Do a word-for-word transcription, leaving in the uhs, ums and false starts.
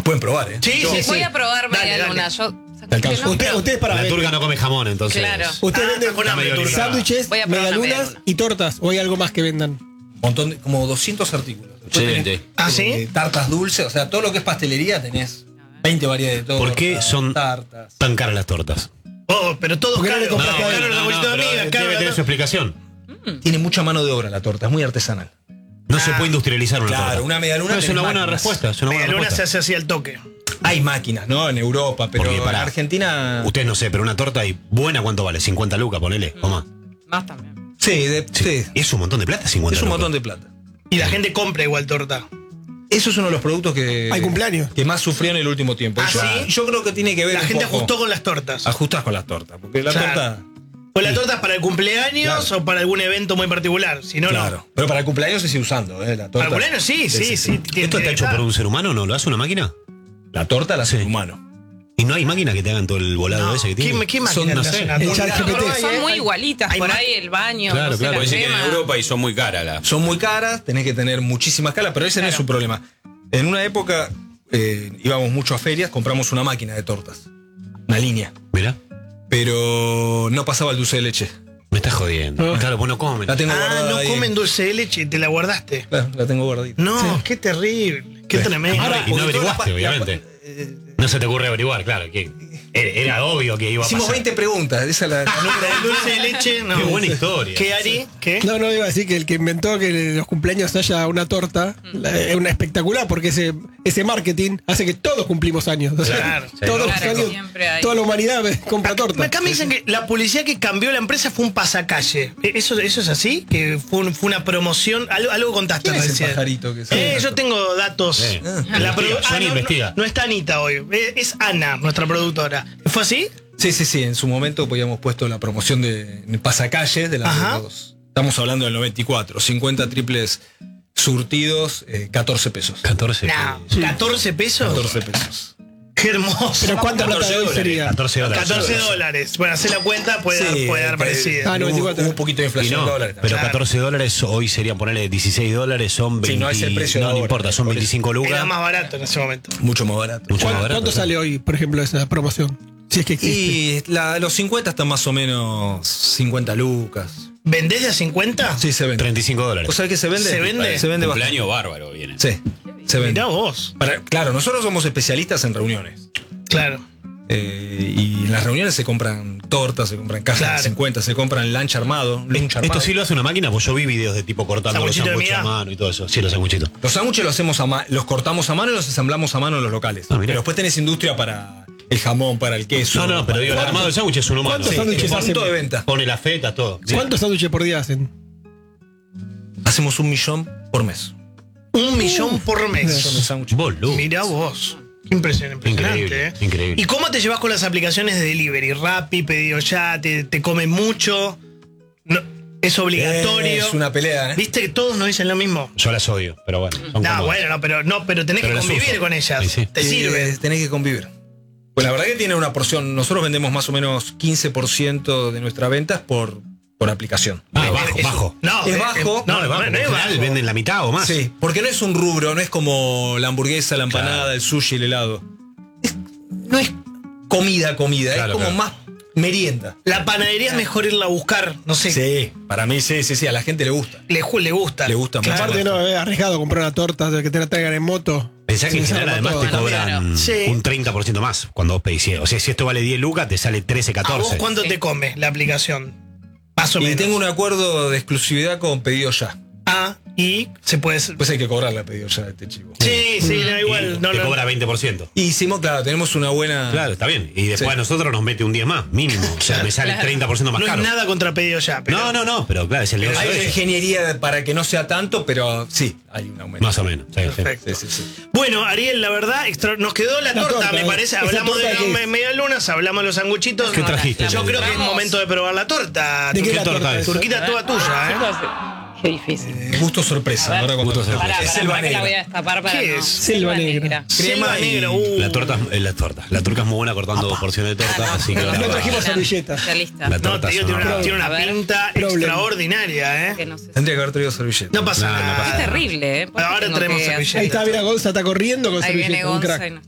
pueden probar, ¿eh? Sí, Yo- sí, Voy sí. a probar Dale, media dale. luna. Yo. Te alcanzo. no, Usted- Ustedes para La ver. turca no come jamón, entonces. Claro. Ustedes Ah, venden con hambre, Está medio turca. sándwiches, Voy a probar una medialunas medialuna. y tortas. ¿O hay algo más que vendan? montón de, como doscientos artículos. Después Excelente. tenés, ¿Ah, eh, sí? tartas dulces, o sea, todo lo que es pastelería tenés veinte variedades de todo. ¿Por qué son tartas? tan caras las tortas? Oh, pero todo ¿Por qué no caro. le compras caro, todo? caro, los sanguchitos de pero miga, debe caro, tener caro. su explicación. Tiene mucha mano de obra la torta, es muy artesanal. No se puede industrializar una Claro, torta. una medialuna No, es tenés una buena máquinas. respuesta. Es una buena Media luna se respuesta. hace así al toque. Hay máquinas, ¿no? En Europa, pero Porque, en pará, Argentina. Ustedes no sé, pero una torta y buena, ¿cuánto vale? cincuenta lucas, ponele. O más. Más también. Sí, de- sí. Es un montón de plata, cincuenta Es un lucas. montón de plata. Y la gente compra igual torta. Eso es uno de los productos que. Hay cumpleaños. Que más sufrió en el último tiempo. ¿Ah, yo, sí? yo creo que tiene que ver. La un gente poco- ajustó con las tortas. Ajustás con las tortas. Porque la Claro. torta. ¿O la torta es para el cumpleaños Claro. o para algún evento muy particular? Si no, Claro. no. Pero para el cumpleaños se sigue usando, ¿eh? La torta. Para el cumpleaños sí, sí, sí. tiene- ¿Esto está tiene hecho que por un estar. ser humano o no? ¿Lo hace una máquina? La torta la hace Sí. el humano. ¿Y no hay máquina que te hagan todo el volado No, ese que ¿qué, tiene? qué Son, máquina no te hace sé. una El torta? chat G P T. No, hay, Son eh, muy hay- igualitas. hay Por ma- ahí el baño. Claro, no sé, claro. la Puede decir que en crema. Europa y son muy caras las. Son muy caras, tenés que tener muchísima escala, pero ese no es Claro. su problema. En una época eh, íbamos mucho a ferias, compramos una máquina de tortas. Una línea. Mirá, Pero no pasaba el dulce de leche. me estás jodiendo. Ah. Claro, pues no comen. La tengo Ah, guardada no ahí. comen dulce de leche y te la guardaste. Claro, la tengo guardadita. No, qué terrible. Qué Sí. tremendo. Y no- Ahora, y no porque toda la averiguaste, pa- obviamente. No se te ocurre averiguar, claro. Que era, era obvio que iba a Hicimos pasar. veinte preguntas. Esa es la, la número El dulce de leche, no. Qué buena historia. ¿Qué, Ari? ¿Qué? No, no iba a decir que el que inventó que en los cumpleaños haya una torta la- es una espectacular porque ese, ese marketing hace que todos cumplimos años. O sea, Claro. todos los Claro, años, siempre hay. toda la humanidad compra torta. Acá me dicen que la publicidad que cambió la empresa fue un pasacalle. ¿Eso, eso es así? ¿Que fue, un- fue una promoción? Algo, algo contaste ¿Quién es el recién. pajarito que se- Eh, yo tengo datos. Sí. La produ- Investiga, Sony no, investiga. No, no está Anita hoy. Eh, Es Ana, nuestra productora. ¿Fue así? Sí, sí, sí. En su momento habíamos puesto la promoción de en pasacalle de las Ajá. dos. Estamos hablando del noventa y cuatro. cincuenta triples surtidos, eh, catorce pesos. catorce. No. ¿catorce pesos? catorce pesos. Qué hermoso. Pero ¿cuánta plata de hoy sería? catorce dólares. catorce dólares. Bueno, hacer la cuenta puede, dar, puede dar eh, parecida. Ah, noventa y hubo, cuatro. hubo un poquito de Y inflación no, en dólares. pero Claro. catorce dólares hoy serían ponerle dieciséis dólares, son veinte. Sí, no es el precio de no, no ahora, importa, son por eso. veinticinco lucas. Era más barato en ese momento. Mucho más barato. Mucho más ¿Cuánto, barato. cuánto sale hoy, por ejemplo, esa promoción? Si es que existe. Y la- los cincuenta están más o menos cincuenta lucas. ¿Vendés de a cincuenta? Sí, se vende. treinta y cinco dólares. ¿O sabés que se vende? ¿Se vende? Se vende bastante. Cumpleaños bárbaro viene. Sí, se vende. Mirá vos. Para- claro, nosotros somos especialistas en reuniones. Claro. Eh, y en las reuniones se compran tortas, se compran cajas Claro. de cincuenta, se compran lunch armado, lunch armado. Esto sí lo hace una máquina, pues yo vi videos de tipo cortando los Sanguchito de sándwiches a miga. mano y todo eso. Sí, los sanguchitos. Los sándwiches los hacemos a ma- los cortamos a mano y los ensamblamos a mano en los locales. Ah, mirá. pero después tenés industria para el jamón, para el queso. No, no, pero digo, el para- armado del sándwich es un humano. ¿Cuántos Sí. sándwiches el punto hacen? de venta. Pone la feta, todo. Sí. ¿Cuántos sándwiches por día hacen? Hacemos un millón por mes. Un millón por Son de mes. sándwiches. Boludo. Mirá vos. Qué impresionante, impresionante, Increíble, ¿eh? increíble. ¿Y cómo te llevas con las aplicaciones de delivery? Rappi, pedido ya, te, te come mucho. No, es obligatorio. Es una pelea, ¿eh? Viste que todos nos dicen lo mismo. Yo las odio, pero bueno. son No, cómodas. bueno, no, pero no, pero tenés Pero que las convivir uso. con ellas. Sí, sí. Te Eh, sirve. tenés que convivir. Pues la verdad que tiene una porción. Nosotros vendemos más o menos quince por ciento de nuestras ventas por, por aplicación. Ah, bajo, Es- bajo. No, Es eh, bajo. eh, No, No, es bajo. no, En es general bajo. venden la mitad o más. Sí, porque no es un rubro, no es como la hamburguesa, la empanada, Claro. el sushi, el helado. Es- no es comida, comida, Claro, es como claro. más merienda. La panadería es mejor irla a buscar. No sé. Sí, para mí sí, sí, sí, a la gente le gusta. Le, ju- le gusta. Le gusta mucho. Aparte, no, es arriesgado comprar una torta de que te la traigan en moto. Pensá que en Sin general saber además todo, te ¿no? cobran Claro. Sí. un treinta por ciento más cuando vos pedís. O sea, si esto vale diez lucas, te sale trece, ¿A vos catorce. cuánto te come la aplicación? Más o Y menos. tengo un acuerdo de exclusividad con pedido ya. Ah, y se puede. Pues hay que cobrarle a pedido ya a este chivo. Sí, sí, no, Y igual. No, te no, cobra veinte por ciento. Y hicimos, claro, tenemos una buena. Claro, está bien. Y después Sí. a nosotros nos mete un diez más, mínimo. O sea, me sale Claro. treinta por ciento más no caro. es nada contra pedido ya. Pero No, no, no, pero claro, es el negocio Hay de una ellos. ingeniería para que no sea tanto, pero sí, hay un aumento. Más o menos. Sí, sí. Perfecto. Sí, sí, sí. Bueno, Ariel, la verdad, extra- nos quedó la, La torta, torta, me ¿eh? parece. Esa Hablamos de torta las que- me- medialunas, hablamos de los sanguchitos. ¿Qué trajiste? Yo creo que es Vamos. momento de probar la torta. ¿De qué ¿Qué la torta torta es? es? Turquita toda tuya, ¿eh? Qué difícil. Eh, gusto sorpresa. Ahora cuando- Gusto sorpresa. Pará, Es pará, selva pará que la negra. voy a destapar para ¿Qué no. es? Selva negra. Selva Crema y- negra, uh. La torta es la torta. La turca es muy buena cortando porciones de torta, Ah, no, así que no, la no verdad- trajimos servilletas. Ya lista. La No, torta te digo, son tiene una, una- tiene una A ver. pinta Problem. extraordinaria, Que ¿eh? no sé si- Tendría que haber traído servilleta. No pasa No, no nada. pasa Qué terrible, ¿eh? ¿Por qué Ahora tengo traemos que hacer servilleta. Ahí está, mira, Gonza está corriendo con Ahí viene servilleta, un Gonza crack. y no-